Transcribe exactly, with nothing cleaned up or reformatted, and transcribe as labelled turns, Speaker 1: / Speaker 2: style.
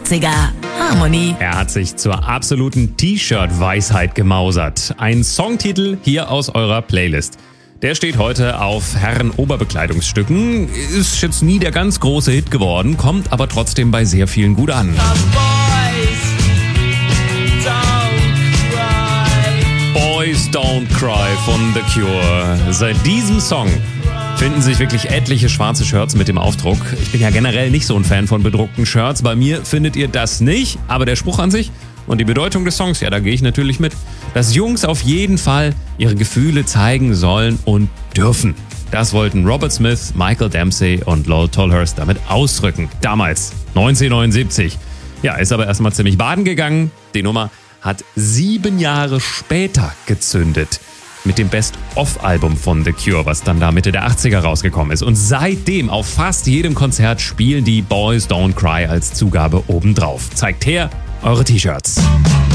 Speaker 1: achtziger. Harmony.
Speaker 2: Er hat sich zur absoluten T-Shirt-Weisheit gemausert. Ein Songtitel hier aus eurer Playlist. Der steht heute auf Herren-Oberbekleidungsstücken. Ist jetzt nie der ganz große Hit geworden, kommt aber trotzdem bei sehr vielen gut an. Boys Don't Cry von The Cure. Seit diesem Song finden sich wirklich etliche schwarze Shirts mit dem Aufdruck. Ich bin ja generell nicht so ein Fan von bedruckten Shirts. Bei mir findet ihr das nicht, aber der Spruch an sich und die Bedeutung des Songs, ja, da gehe ich natürlich mit. Dass Jungs auf jeden Fall ihre Gefühle zeigen sollen und dürfen. Das wollten Robert Smith, Michael Dempsey und Lol Tolhurst damit ausdrücken. Damals, neunzehnhundertneunundsiebzig. Ja, ist aber erstmal ziemlich baden gegangen. Die Nummer hat sieben Jahre später gezündet. Mit dem Best-of-Album von The Cure, was dann da Mitte der achtziger rausgekommen ist. Und seitdem auf fast jedem Konzert spielen die Boys Don't Cry als Zugabe obendrauf. Zeigt her eure T-Shirts.